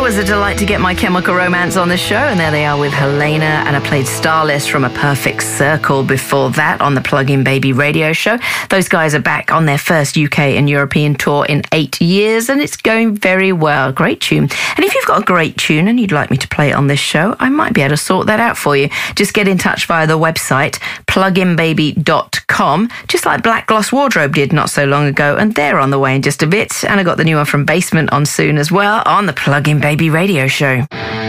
always a delight to get My Chemical Romance on the show, and there they are with Helena, and I played Starless from A Perfect Circle before that on the Plug-in Baby radio show. Those guys are back on their first UK and European tour in 8 years, and it's going very well. Great tune. And if you've got a great tune and you'd like me to play it on this show, I might be able to sort that out for you. Just get in touch via the website, pluginbaby.com, just like Black Gloss Wardrobe did not so long ago, and they're on the way in just a bit. And I got the new one from Basement on soon as well on the Plug-in Baby radio show.